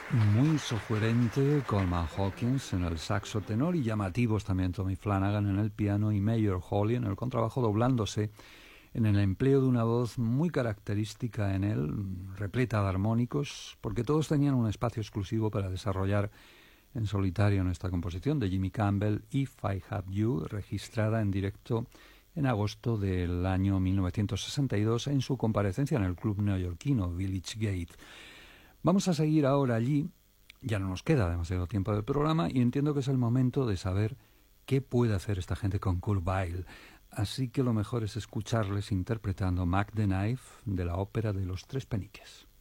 Muy sugerente Coleman Hawkins en el saxo tenor y llamativos también Tommy Flanagan en el piano y Mayor Hawley en el contrabajo, doblándose en el empleo de una voz muy característica en él, repleta de armónicos, porque todos tenían un espacio exclusivo para desarrollar en solitario en esta composición de Jimmy Campbell, If I Had You, registrada en directo en agosto del año 1962 en su comparecencia en el club neoyorquino Village Gate. Vamos a seguir ahora allí, ya no nos queda demasiado tiempo del programa y entiendo que es el momento de saber qué puede hacer esta gente con Kurt Weill. Así que lo mejor es escucharles interpretando Mac the Knife de la ópera de los Tres Peniques.